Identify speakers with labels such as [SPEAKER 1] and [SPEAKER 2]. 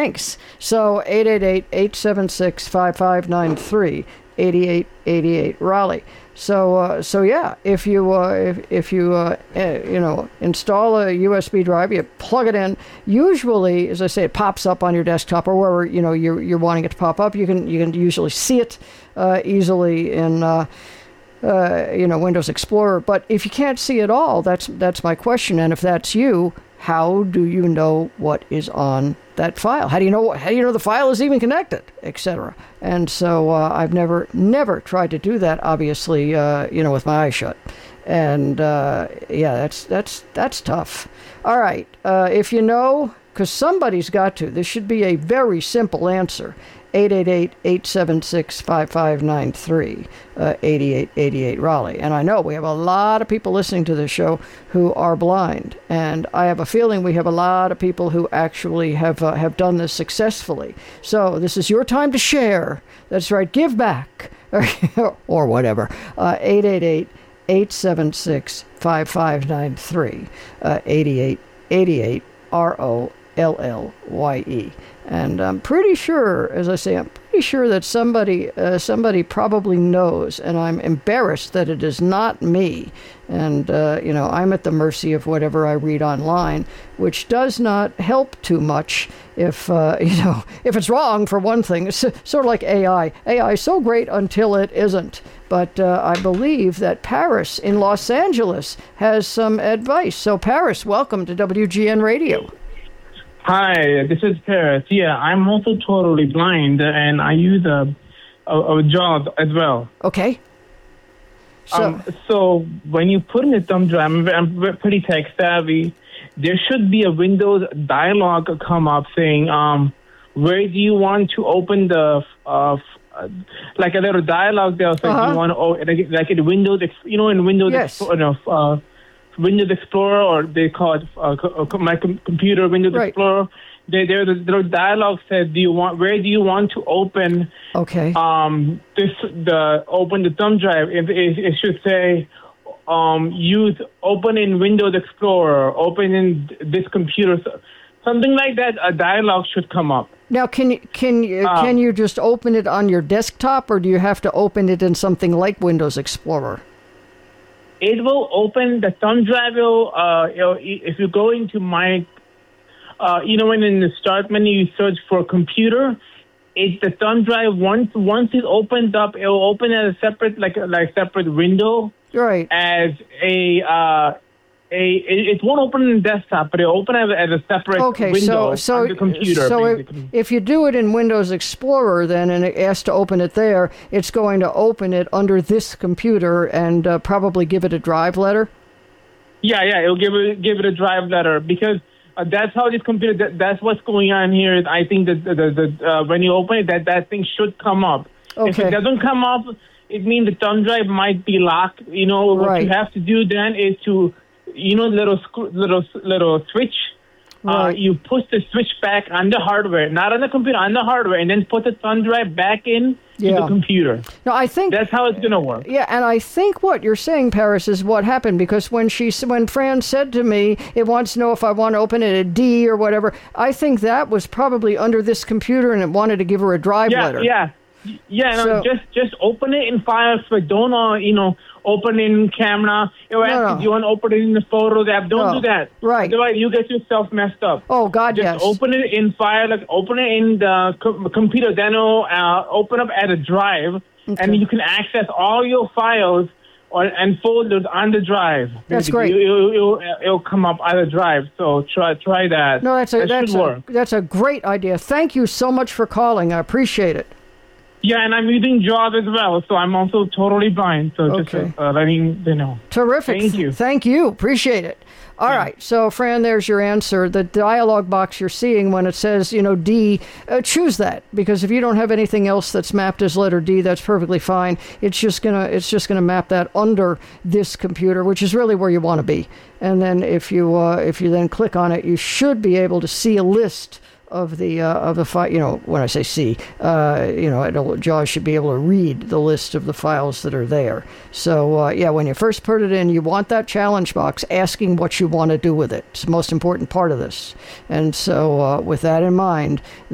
[SPEAKER 1] Thanks. So 888-876-5593, 8888 Raleigh. So yeah, if you install a USB drive, you plug it in. Usually, as I say, it pops up on your desktop or wherever you're wanting it to pop up. You can usually see it easily in Windows Explorer. But if you can't see it all, that's my question. And if that's you, how do you know what is on that file? How do you know the file is even connected, etc.? And so I've never tried to do that, obviously, with my eyes shut. And that's tough. All right, if you know, because somebody's got to. This should be a very simple answer. 888-876-5593, 8888 Raleigh. And I know we have a lot of people listening to this show who are blind, and I have a feeling we have a lot of people who actually have done this successfully. So this is your time to share. That's right, give back, or whatever. 888-876-5593, 8888 ROLLYE. And I'm pretty sure, as I say, that somebody probably knows, and I'm embarrassed that it is not me. And, I'm at the mercy of whatever I read online, which does not help too much if it's wrong, for one thing. It's sort of like AI. AI is so great until it isn't. But I believe that Paris in Los Angeles has some advice. So, Paris, welcome to WGN Radio.
[SPEAKER 2] Hi, this is Paris. Yeah, I'm also totally blind, and I use a JAWS as well.
[SPEAKER 1] Okay.
[SPEAKER 2] So when you put in a thumb drive, I'm pretty tech savvy. There should be a Windows dialog come up saying, where do you want to open the like a little dialogue there, so you want to like in Windows, in Windows,
[SPEAKER 1] yes.
[SPEAKER 2] Windows Explorer, or they call it my computer Windows
[SPEAKER 1] right.
[SPEAKER 2] Explorer. Their dialogue says, where do you want to open?
[SPEAKER 1] Okay.
[SPEAKER 2] Open the thumb drive. It should say, open in Windows Explorer, open in this computer, something like that. A dialogue should come up.
[SPEAKER 1] Now, can you just open it on your desktop, or do you have to open it in something like Windows Explorer?
[SPEAKER 2] It will open the thumb drive. If you go into my, when in the start menu you search for computer, the thumb drive once it opens up, it will open as a separate separate window.
[SPEAKER 1] Right.
[SPEAKER 2] As it won't open in the desktop, but it'll open as a separate window on the computer.
[SPEAKER 1] So if you do it in Windows Explorer then, and it asks to open it there, it's going to open it under this computer and probably give it a drive letter?
[SPEAKER 2] Yeah, it'll give it a drive letter, because that's how this computer, that's what's going on here. I think that when you open it, that thing should come up.
[SPEAKER 1] Okay.
[SPEAKER 2] If it doesn't come up, it means the thumb drive might be locked. What you have to do then is to little switch.
[SPEAKER 1] Right.
[SPEAKER 2] You push the switch back on the hardware, not on the computer, on the hardware, and then put the thumb drive back in to the computer.
[SPEAKER 1] No, I think
[SPEAKER 2] that's how it's going to work.
[SPEAKER 1] Yeah, and I think what you're saying, Paris, is what happened, because when Fran said to me, it wants to know if I want to open it at D or whatever, I think that was probably under this computer, and it wanted to give her a drive letter.
[SPEAKER 2] Just open it in Files, but don't open in Camera. It will ask if you want to open it in the Photos app. Don't do that.
[SPEAKER 1] Right.
[SPEAKER 2] Otherwise, you get yourself messed up.
[SPEAKER 1] Oh, God, yes.
[SPEAKER 2] Just open it in File, open it in the computer. Then it'll open up as a drive, and you can access all your files and folders on the drive.
[SPEAKER 1] That's great.
[SPEAKER 2] It'll come up on the drive. So try that.
[SPEAKER 1] No, that's a great idea. Thank you so much for calling. I appreciate it.
[SPEAKER 2] Yeah, and I'm using JAWS as well, so I'm also totally blind. So just letting you know.
[SPEAKER 1] Terrific.
[SPEAKER 2] Thank you.
[SPEAKER 1] Thank you. Appreciate it. All right. So, Fran, there's your answer. The dialog box you're seeing when it says, D, choose that, because if you don't have anything else that's mapped as letter D, that's perfectly fine. It's just gonna map that under this computer, which is really where you want to be. And then if you then click on it, you should be able to see a list of the file. When I say see, JAWS should be able to read the list of the files that are there. So when you first put it in, you want that challenge box asking what you want to do with it. It's the most important part of this. And so with that in mind,